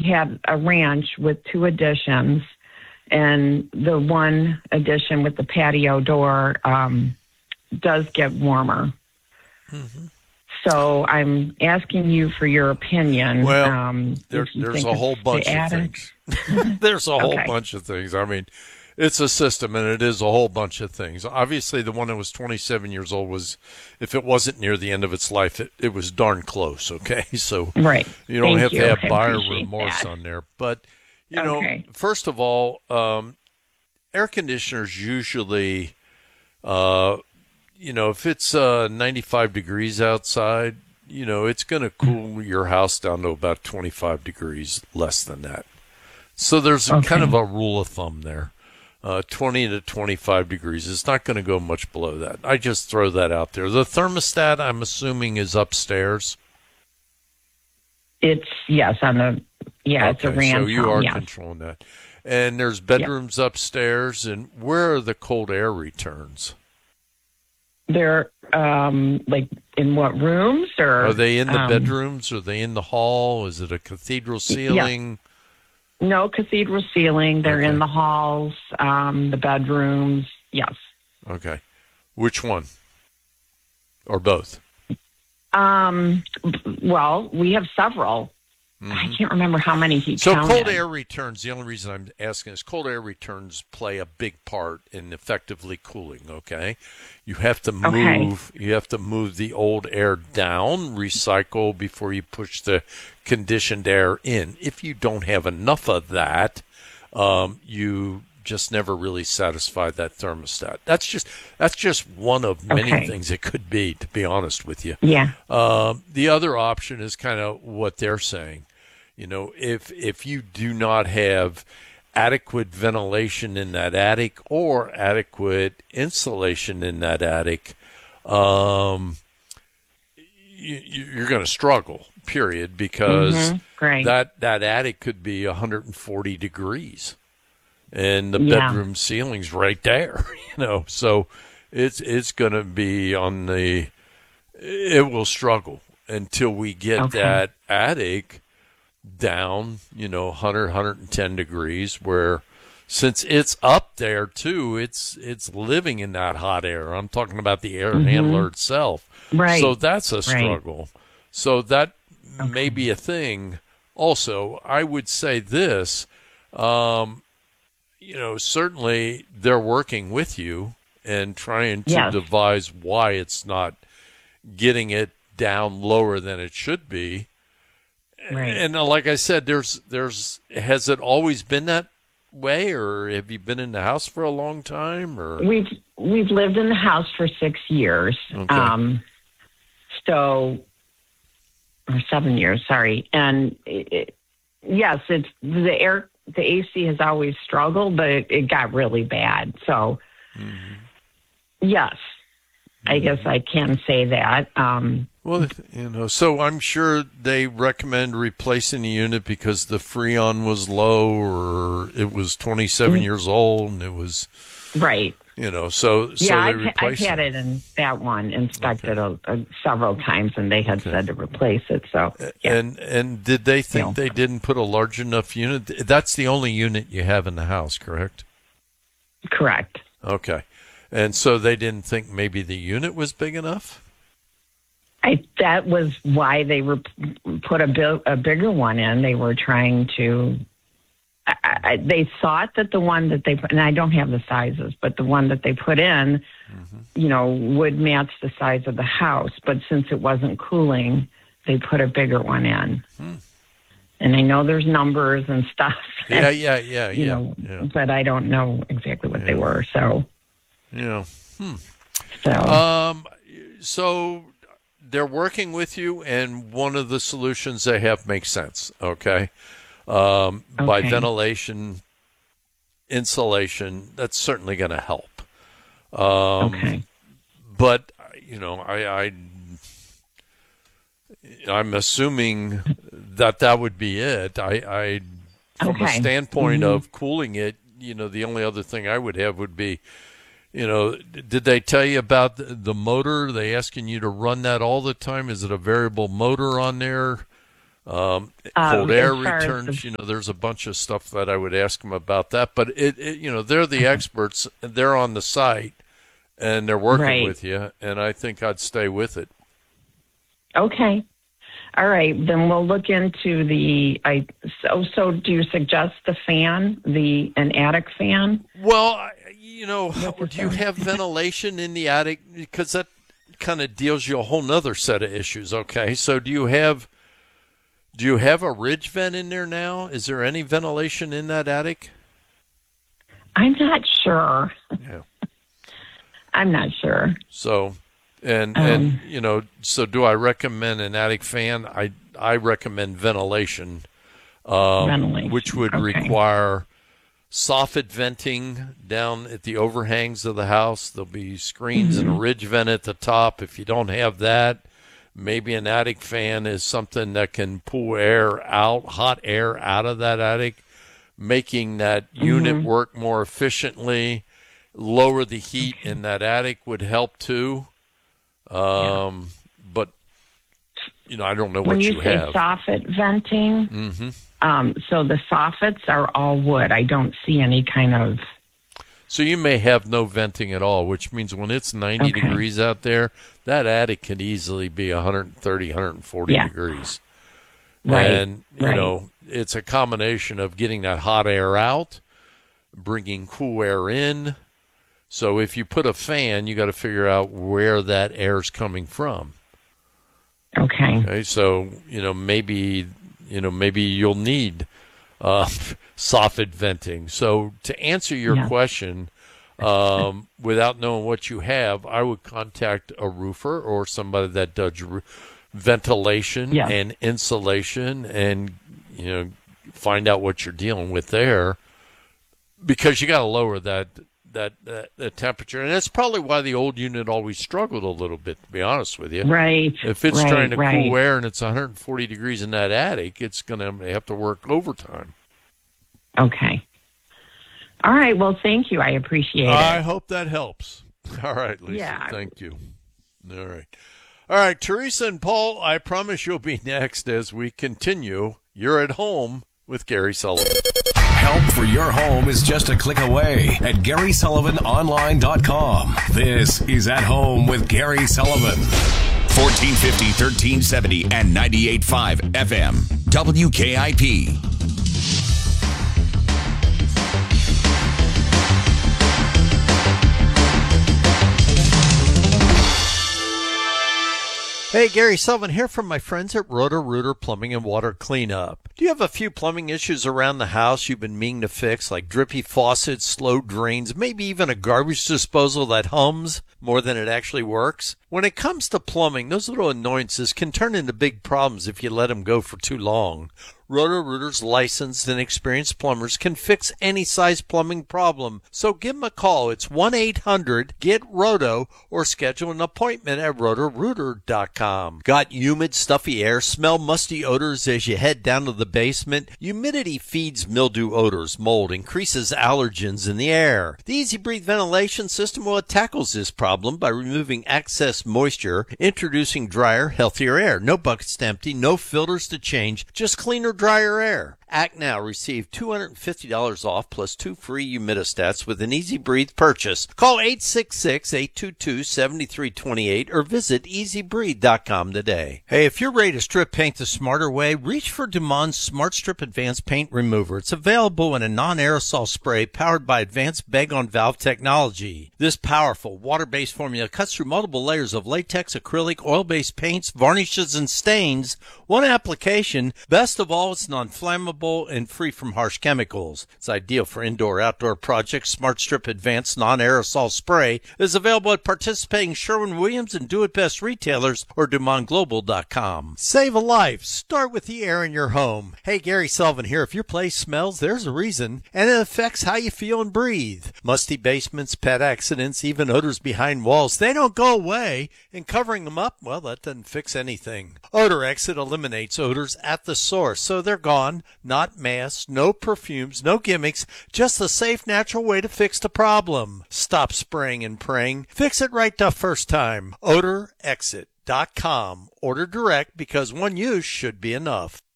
had a ranch with 2 additions, and the one addition with the patio door does get warmer. Mm-hmm. So I'm asking you for your opinion. Well, there's a whole bunch of things. There's a whole bunch of things. I mean, it's a system, and it is a whole bunch of things. Obviously, the one that was 27 years old was, if it wasn't near the end of its life, it was darn close, okay? So you don't have to have buyer remorse on there. But, you know, first of all, air conditioners usually, you know, if it's 95 degrees outside, you know, it's going to cool your house down to about 25 degrees, less than that. So there's kind of a rule of thumb there. 20 to 25 degrees. It's not going to go much below that. I just throw that out there. The thermostat, I'm assuming, is upstairs. It's it's a Ramcom. So you are controlling that. And there's bedrooms upstairs. And where are the cold air returns? They're like in what rooms? Or are they in the bedrooms? Are they in the hall? Is it a cathedral ceiling? Yeah. No cathedral ceiling. They're in the halls, the bedrooms. Yes. Okay. Which one? Or both? Well, we have several. Mm-hmm. I can't remember how many he counted. So cold air returns, the only reason I'm asking is cold air returns play a big part in effectively cooling, okay? You have to move the old air down, recycle before you push the conditioned air in. If you don't have enough of that, you just never really satisfy that thermostat. That's just one of many things it could be, to be honest with you. Yeah. The other option is kind of what they're saying. You know, if you do not have adequate ventilation in that attic or adequate insulation in that attic, you're going to struggle, period, because that attic could be 140 degrees. And the bedroom ceiling's right there, you know. So it's going to be it will struggle until we get that attic down, you know, 100, 110 degrees, where since it's up there too, it's living in that hot air. I'm talking about the air handler itself. Right. So that's a struggle. So that may be a thing. Also, I would say this, you know, certainly they're working with you and trying to devise why it's not getting it down lower than it should be. Right. And like I said, has it always been that way, or have you been in the house for a long time? Or we've lived in the house for 6 years, or 7 years, sorry. And yes, it's the AC has always struggled, but it got really bad. So yes, I guess I can say that. Well, you know, so I'm sure they recommend replacing the unit because the Freon was low, or it was 27 years old, and it was You know, so I've had it in that one inspected several times, and they had said to replace it. So and did they think they didn't put a large enough unit? That's the only unit you have in the house, correct? Correct. Okay, and so they didn't think maybe the unit was big enough. That was why they put a bigger one in. They were trying to. They thought that the one that they put, and I don't have the sizes, but the one that they put in, you know, would match the size of the house. But since it wasn't cooling, they put a bigger one in. And I know there's numbers and stuff. Yeah. But I don't know exactly what they were. So. Yeah. So. So they're working with you, and one of the solutions they have makes sense. Okay. By ventilation, insulation, that's certainly going to help. But you know, I'm assuming that would be it. From a standpoint of cooling it, you know, the only other thing I would have would be, you know, did they tell you about the motor? Are they asking you to run that all the time? Is it a variable motor on there? Cold air returns, there's a bunch of stuff that I would ask them about that. But they're the experts. They're on the site, and they're working with you. And I think I'd stay with it. Okay. All right. Then we'll look into So do you suggest the fan, an attic fan? Well, do you have ventilation in the attic? Because that kind of deals you a whole nother set of issues. Okay. So do you have a ridge vent in there now? Is there any ventilation in that attic? I'm not sure. Yeah. I'm not sure. So, so do I recommend an attic fan? I recommend ventilation, which would require soffit venting down at the overhangs of the house. There'll be screens and a ridge vent at the top. If you don't have that, maybe an attic fan is something that can pull hot air out of that attic, making that unit work more efficiently. Lower the heat in that attic would help too. But, I don't know what you have. When you say soffit venting, so the soffits are all wood. I don't see any kind of... So you may have no venting at all, which means when it's 90 degrees out there, that attic can easily be 130, 140 degrees. Right. And, it's a combination of getting that hot air out, bringing cool air in. So if you put a fan, you got to figure out where that air's coming from. Okay. So, maybe you'll need soffit venting. So to answer your question, without knowing what you have, I would contact a roofer or somebody that does ventilation and insulation, and find out what you're dealing with there, because you got to lower that temperature. And that's probably why the old unit always struggled a little bit, to be honest with you. Right. If it's trying to cool air and it's 140 degrees in that attic, it's going to have to work overtime. Okay. All right. Well, thank you. I appreciate it. I hope that helps. All right, Lisa. Yeah. Thank you. All right. All right, Teresa and Paul, I promise you'll be next as we continue. You're at Home with Gary Sullivan. Help for your home is just a click away at GarySullivanOnline.com. This is At Home with Gary Sullivan. 1450, 1370, and 98.5 FM. WKIP. Hey, Gary Sullivan here from my friends at Roto-Rooter Plumbing and Water Cleanup. Do you have a few plumbing issues around the house you've been meaning to fix, like drippy faucets, slow drains, maybe even a garbage disposal that hums more than it actually works? When it comes to plumbing, those little annoyances can turn into big problems if you let them go for too long. Roto-Rooter's licensed and experienced plumbers can fix any size plumbing problem. So give them a call. It's 1-800-GET-ROTO or schedule an appointment at rotorooter.com. Got humid, stuffy air, smell musty odors as you head down to the basement? Humidity feeds mildew odors, mold, increases allergens in the air. The Easy Breathe ventilation system tackles this problem by removing excess moisture, introducing drier, healthier air. No buckets to empty, no filters to change, just cleaner, drier air. Act now. Receive $250 off plus 2 free humidistats with an Easy Breathe purchase. Call 866-822-7328 or visit EasyBreathe.com today. Hey, if you're ready to strip paint the smarter way, reach for Dumont Smart Strip Advanced Paint Remover. It's available in a non-aerosol spray powered by advanced bag-on-valve technology. This powerful water-based formula cuts through multiple layers of latex, acrylic, oil-based paints, varnishes, and stains. One application. Best of all, it's non-flammable and free from harsh chemicals. It's ideal for indoor-outdoor projects. Smart Strip Advanced Non-Aerosol Spray is available at participating Sherwin-Williams and Do-It-Best retailers or DumontGlobal.com. Save a life. Start with the air in your home. Hey, Gary Sullivan here. If your place smells, there's a reason, and it affects how you feel and breathe. Musty basements, pet accidents, even odors behind walls, they don't go away, and covering them up, well, that doesn't fix anything. Odor Exit eliminates odors at the source, so they're gone. Not masks, no perfumes, no gimmicks, just a safe, natural way to fix the problem. Stop spraying and praying. Fix it right the first time. OdorExit.com. Order direct because one use should be enough.